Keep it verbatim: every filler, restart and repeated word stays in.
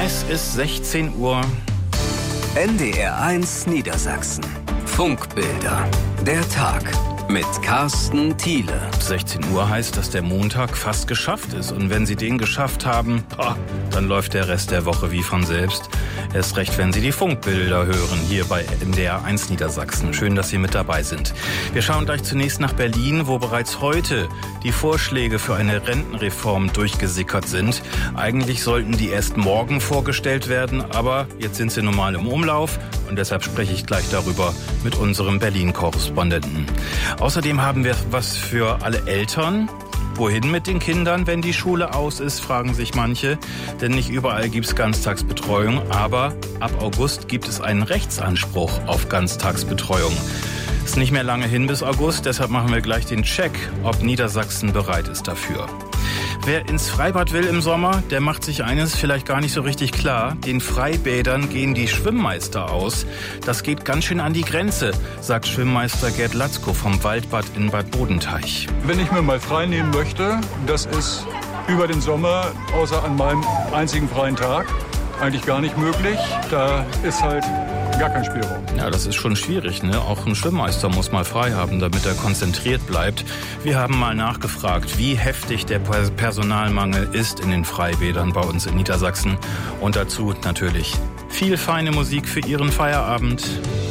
Es ist sechzehn Uhr. N D R eins Niedersachsen. Funkbilder. Der Tag mit Carsten Thiele. sechzehn Uhr heißt, dass der Montag fast geschafft ist. Und wenn Sie den geschafft haben, boah, dann läuft der Rest der Woche wie von selbst. Erst recht, wenn Sie die Funkbilder hören, hier bei N D R eins Niedersachsen. Schön, dass Sie mit dabei sind. Wir schauen gleich zunächst nach Berlin, wo bereits heute die Vorschläge für eine Rentenreform durchgesickert sind. Eigentlich sollten die erst morgen vorgestellt werden, aber jetzt sind sie normal im Umlauf. Und deshalb spreche ich gleich darüber mit unserem Berlin-Korrespondenten. Außerdem haben wir was für alle Eltern. Wohin mit den Kindern, wenn die Schule aus ist, fragen sich manche. Denn nicht überall gibt es Ganztagsbetreuung. Aber ab August gibt es einen Rechtsanspruch auf Ganztagsbetreuung. Ist nicht mehr lange hin bis August, deshalb machen wir gleich den Check, ob Niedersachsen bereit ist dafür. Wer ins Freibad will im Sommer, der macht sich eines vielleicht gar nicht so richtig klar. Den Freibädern gehen die Schwimmmeister aus. Das geht ganz schön an die Grenze, sagt Schwimmmeister Gerd Latzko vom Waldbad in Bad Bodenteich. Wenn ich mir mal frei nehmen möchte, das ist über den Sommer, außer an meinem einzigen freien Tag, eigentlich gar nicht möglich. Da ist halt gar kein Spielraum. Ja, das ist schon schwierig, ne? Auch ein Schwimmmeister muss mal frei haben, damit er konzentriert bleibt. Wir haben mal nachgefragt, wie heftig der Personalmangel ist in den Freibädern bei uns in Niedersachsen. Und dazu natürlich viel feine Musik für Ihren Feierabend.